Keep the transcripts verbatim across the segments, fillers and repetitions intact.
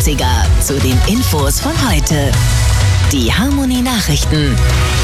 achtziger zu den Infos von heute. Die Harmony Nachrichten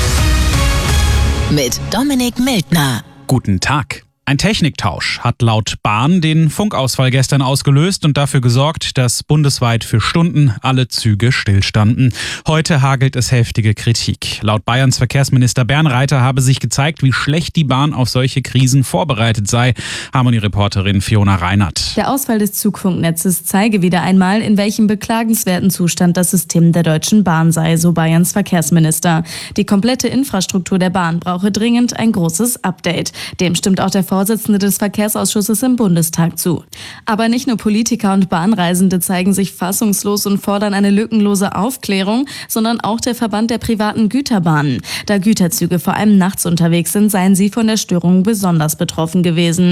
mit Dominik Mildner. Guten Tag. Ein Techniktausch hat laut Bahn den Funkausfall gestern ausgelöst und dafür gesorgt, dass bundesweit für Stunden alle Züge stillstanden. Heute hagelt es heftige Kritik. Laut Bayerns Verkehrsminister Bernreiter habe sich gezeigt, wie schlecht die Bahn auf solche Krisen vorbereitet sei. Harmony-Reporterin Fiona Reinhardt. Der Ausfall des Zugfunknetzes zeige wieder einmal, in welchem beklagenswerten Zustand das System der Deutschen Bahn sei, so Bayerns Verkehrsminister. Die komplette Infrastruktur der Bahn brauche dringend ein großes Update. Dem stimmt auch der Vorsitzende des Verkehrsausschusses im Bundestag zu. Aber nicht nur Politiker und Bahnreisende zeigen sich fassungslos und fordern eine lückenlose Aufklärung, sondern auch der Verband der privaten Güterbahnen. Da Güterzüge vor allem nachts unterwegs sind, seien sie von der Störung besonders betroffen gewesen.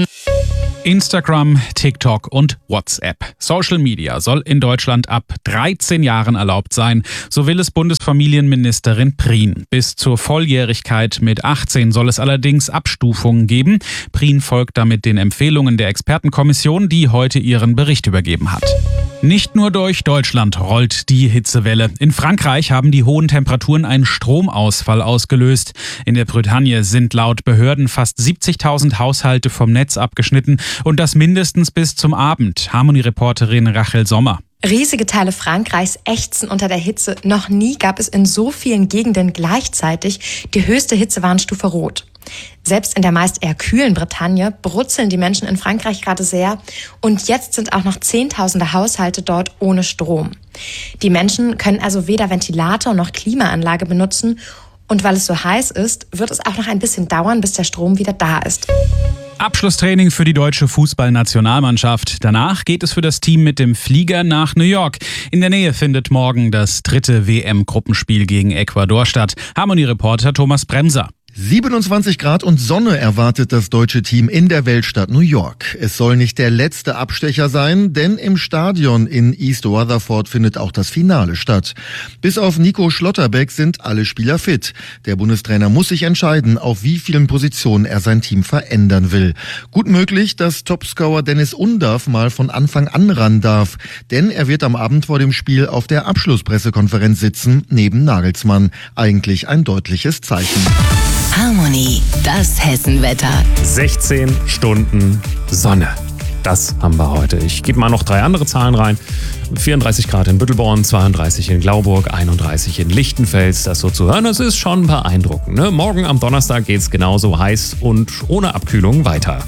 Instagram, TikTok und WhatsApp. Social Media soll in Deutschland ab dreizehn Jahren erlaubt sein. So will es Bundesfamilienministerin Prien. Bis zur Volljährigkeit mit achtzehn soll es allerdings Abstufungen geben. Prien folgt damit den Empfehlungen der Expertenkommission, die heute ihren Bericht übergeben hat. Nicht nur durch Deutschland rollt die Hitzewelle. In Frankreich haben die hohen Temperaturen einen Stromausfall ausgelöst. In der Bretagne sind laut Behörden fast siebzigtausend Haushalte vom Netz abgeschnitten und das mindestens bis zum Abend. Harmony-Reporterin Rachel Sommer. Riesige Teile Frankreichs ächzen unter der Hitze. Noch nie gab es in so vielen Gegenden gleichzeitig die höchste Hitzewarnstufe Rot. Selbst in der meist eher kühlen Bretagne brutzeln die Menschen in Frankreich gerade sehr und jetzt sind auch noch Zehntausende Haushalte dort ohne Strom. Die Menschen können also weder Ventilator noch Klimaanlage benutzen und weil es so heiß ist, wird es auch noch ein bisschen dauern, bis der Strom wieder da ist. Abschlusstraining für die deutsche Fußballnationalmannschaft. Danach geht es für das Team mit dem Flieger nach New York. In der Nähe findet morgen das dritte W M-Gruppenspiel gegen Ecuador statt. Harmony-Reporter Thomas Bremser. siebenundzwanzig Grad und Sonne erwartet das deutsche Team in der Weltstadt New York. Es soll nicht der letzte Abstecher sein, denn im Stadion in East Rutherford findet auch das Finale statt. Bis auf Nico Schlotterbeck sind alle Spieler fit. Der Bundestrainer muss sich entscheiden, auf wie vielen Positionen er sein Team verändern will. Gut möglich, dass Topscorer Dennis Undav mal von Anfang an ran darf, denn er wird am Abend vor dem Spiel auf der Abschlusspressekonferenz sitzen, neben Nagelsmann. Eigentlich ein deutliches Zeichen. Harmony, das Hessenwetter. sechzehn Stunden Sonne. Das haben wir heute. Ich gebe mal noch drei andere Zahlen rein. vierunddreißig Grad in Büttelborn, zweiunddreißig in Glauburg, einunddreißig in Lichtenfels. Das so zu hören, das ist schon beeindruckend. Ne? Morgen am Donnerstag geht es genauso heiß und ohne Abkühlung weiter.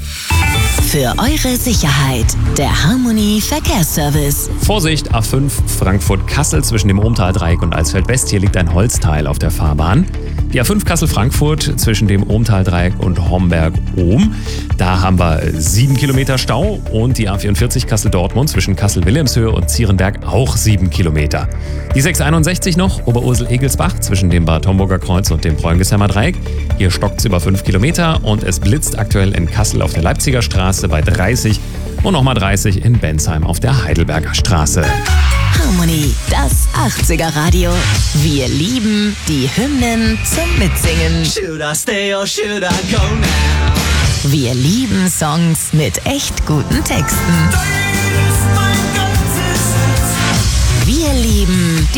Für eure Sicherheit, der Harmony Verkehrsservice. Vorsicht, A fünf Frankfurt-Kassel zwischen dem Ohmtal-Dreieck und Alsfeld-West. Hier liegt ein Holzteil auf der Fahrbahn. Die A fünf Kassel-Frankfurt zwischen dem Ohmtal-Dreieck und Homberg-Ohm. Da haben wir sieben Kilometer Stau. Und die A vierundvierzig Kassel-Dortmund zwischen Kassel-Wilhelmshöhe und Zierenberg auch sieben Kilometer. Die sechshunderteinundsechzig noch, Oberursel-Egelsbach zwischen dem Bad Homburger Kreuz und dem Preungeshemer Dreieck. Hier stockt es über fünf Kilometer und es blitzt aktuell in Kassel auf der Leipziger Straße bei dreißig und nochmal dreißig in Bensheim auf der Heidelberger Straße. Harmony, das achtziger Radio. Wir lieben die Hymnen zum Mitsingen. Should I stay or should I go now? Wir lieben Songs mit echt guten Texten. Wir lieben die